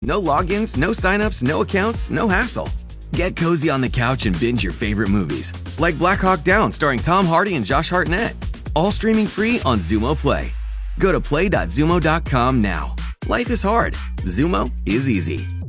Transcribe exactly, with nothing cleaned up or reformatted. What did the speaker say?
No logins, no signups, no accounts, no hassle. Get cozy on the couch and binge your favorite movies, like Black Hawk Down starring Tom Hardy and Josh Hartnett. All streaming free on Xumo Play. Go to play dot xumo dot com now. Life is hard. Xumo is easy.